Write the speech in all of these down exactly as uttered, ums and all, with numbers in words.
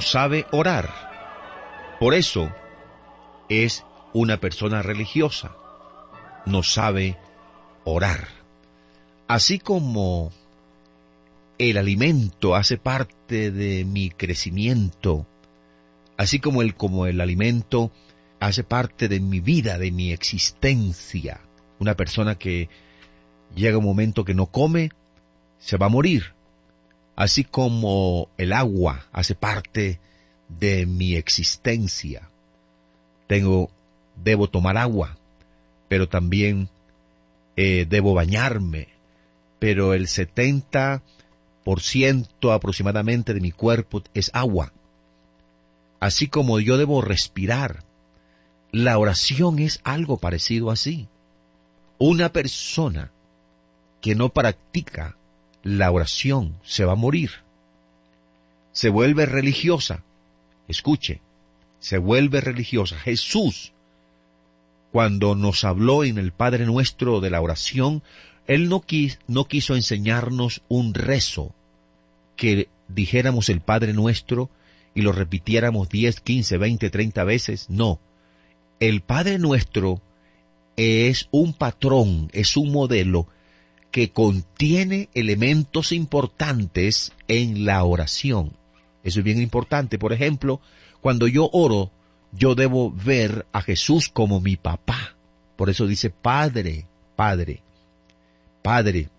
sabe orar. Por eso es una persona religiosa. No sabe orar. Así como el alimento hace parte de mi crecimiento, así como el, como el alimento hace parte de mi vida, de mi existencia. Una persona que llega un momento que no come, se va a morir. Así como el agua hace parte de mi existencia. Tengo, debo tomar agua, pero también eh, debo bañarme. Pero el setenta por ciento aproximadamente de mi cuerpo es agua. Así como yo debo respirar, la oración es algo parecido así. Una persona que no practica la oración se va a morir. Se vuelve religiosa. Escuche, se vuelve religiosa. Jesús, cuando nos habló en el Padre Nuestro de la oración, Él no, quis, no quiso enseñarnos un rezo, que dijéramos el Padre Nuestro y lo repitiéramos diez, quince, veinte, treinta veces. No. El Padre Nuestro es un patrón, es un modelo que contiene elementos importantes en la oración. Eso es bien importante. Por ejemplo, cuando yo oro, yo debo ver a Jesús como mi papá. Por eso dice Padre, Padre, Padre.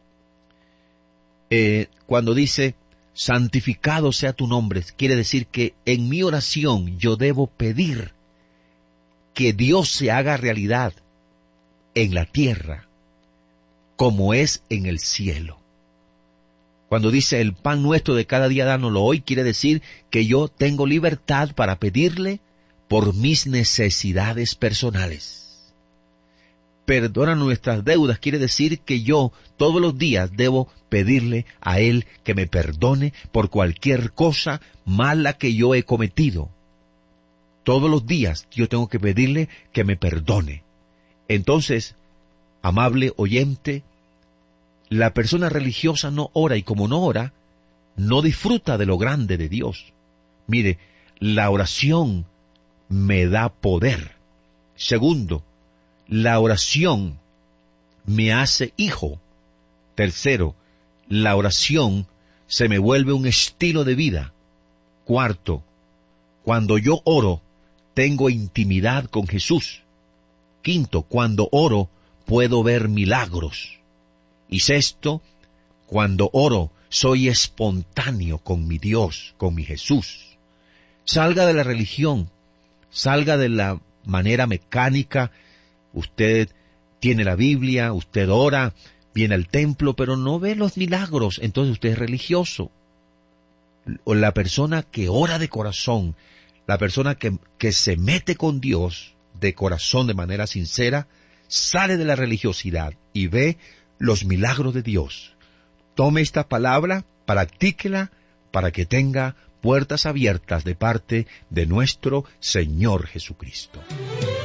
Eh, cuando dice santificado sea tu nombre, quiere decir que en mi oración yo debo pedir que Dios se haga realidad en la tierra como es en el cielo. Cuando dice el pan nuestro de cada día dánoslo hoy, quiere decir que yo tengo libertad para pedirle por mis necesidades personales. Perdona nuestras deudas, quiere decir que yo todos los días debo pedirle a Él que me perdone por cualquier cosa mala que yo he cometido. Todos los días yo tengo que pedirle que me perdone. Entonces, amable oyente, la persona religiosa no ora, y como no ora, no disfruta de lo grande de Dios. Mire, la oración me da poder. Segundo, la oración me hace hijo. Tercero, la oración se me vuelve un estilo de vida. Cuarto, cuando yo oro, tengo intimidad con Jesús. Quinto, cuando oro, puedo ver milagros. Y sexto, cuando oro, soy espontáneo con mi Dios, con mi Jesús. Salga de la religión, salga de la manera mecánica. Usted tiene la Biblia, usted ora, viene al templo, pero no ve los milagros, entonces usted es religioso. O la persona que ora de corazón, la persona que, que se mete con Dios de corazón de manera sincera, sale de la religiosidad y ve los milagros de Dios. Tome esta palabra, practíquela, para que tenga puertas abiertas de parte de nuestro Señor Jesucristo.